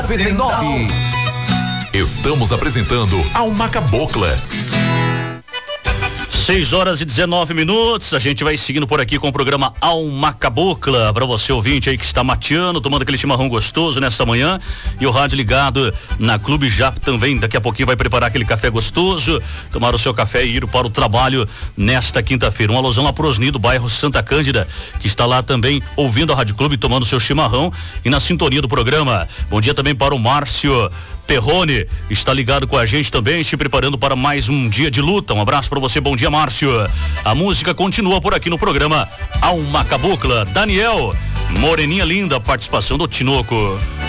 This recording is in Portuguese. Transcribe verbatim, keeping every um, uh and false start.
noventa e nove. Estamos apresentando Alma Cabocla. seis horas e dezenove minutos, a gente vai seguindo por aqui com o programa Alma Cabocla, para você ouvinte aí que está mateando, tomando aquele chimarrão gostoso nesta manhã, e o rádio ligado na Clube Jap também, daqui a pouquinho vai preparar aquele café gostoso, tomar o seu café e ir para o trabalho nesta quinta-feira. Um alusão lá pro Osni do bairro Santa Cândida, que está lá também ouvindo a Rádio Clube, tomando seu chimarrão e na sintonia do programa. Bom dia também para o Márcio Perrone, está ligado com a gente também, se preparando para mais um dia de luta. Um abraço para você, bom dia, Márcio. A música continua por aqui no programa Alma Cabocla. Daniel, Moreninha Linda, participação do Tinoco.